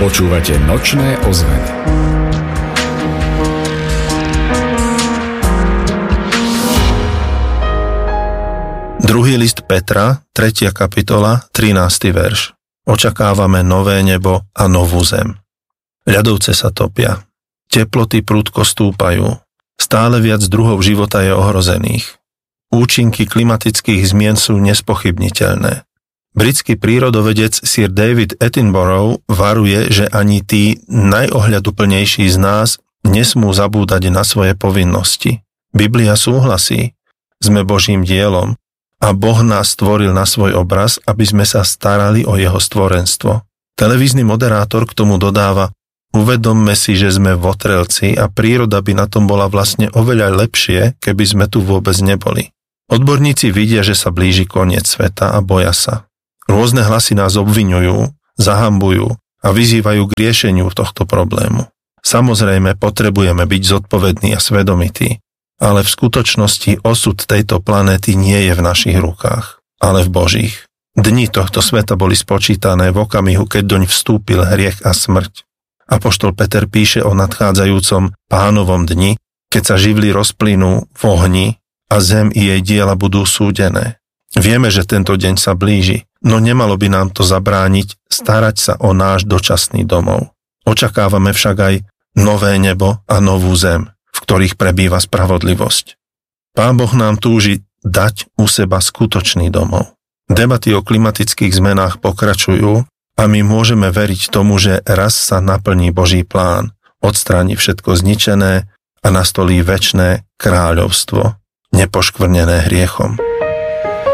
Počúvate Nočné ozveny. Druhý list Petra, 3. kapitola, 13. verš. Očakávame nové nebo a novú zem. Ľadovce sa topia. Teploty prudko stúpajú. Stále viac druhov života je ohrozených. Účinky klimatických zmien sú nespochybniteľné. Britský prírodovedec Sir David Attenborough varuje, že ani tí najohľaduplnejší z nás nesmú zabúdať na svoje povinnosti. Biblia súhlasí, sme Božím dielom a Boh nás stvoril na svoj obraz, aby sme sa starali o jeho stvorenstvo. Televízny moderátor k tomu dodáva: uvedomme si, že sme votrelci a príroda by na tom bola vlastne oveľa lepšie, keby sme tu vôbec neboli. Odborníci vidia, že sa blíži koniec sveta a boja sa. Rôzne hlasy nás obviňujú, zahambujú a vyzývajú k riešeniu tohto problému. Samozrejme, potrebujeme byť zodpovední a svedomití, ale v skutočnosti osud tejto planéty nie je v našich rukách, ale v Božích. Dni tohto sveta boli spočítané v okamihu, keď doň vstúpil hriech a smrť. Apoštol Peter píše o nadchádzajúcom Pánovom dni, keď sa živly rozplynú v ohni a zem i jej diela budú súdené. Vieme, že tento deň sa blíži, no nemalo by nám to zabrániť starať sa o náš dočasný domov. Očakávame však aj nové nebo a novú zem, v ktorých prebýva spravodlivosť. Pán Boh nám túži dať u seba skutočný domov. Debaty o klimatických zmenách pokračujú a my môžeme veriť tomu, že raz sa naplní Boží plán, odstráni všetko zničené a nastolí večné kráľovstvo, nepoškvrnené hriechom.